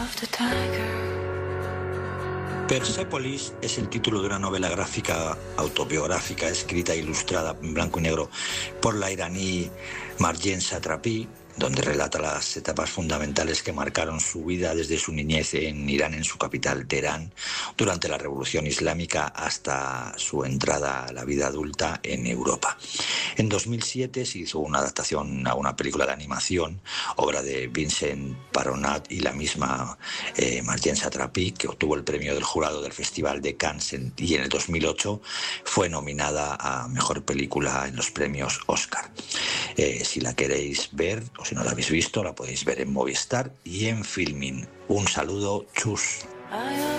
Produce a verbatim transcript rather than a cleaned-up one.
Persepolis es el título de una novela gráfica autobiográfica escrita e ilustrada en blanco y negro por la iraní Marjane Satrapi, donde relata las etapas fundamentales que marcaron su vida desde su niñez en Irán, en su capital, Teherán, durante la Revolución Islámica hasta su entrada a la vida adulta en Europa. En dos mil siete se hizo una adaptación a una película de animación, obra de Vincent Paronat y la misma eh, Marjane Satrapi, que obtuvo el premio del jurado del Festival de Cannes en, y en el dos mil ocho fue nominada a Mejor Película en los premios Oscar. Eh, si la queréis ver o si no la habéis visto, la podéis ver en Movistar y en Filmin. Un saludo, chus.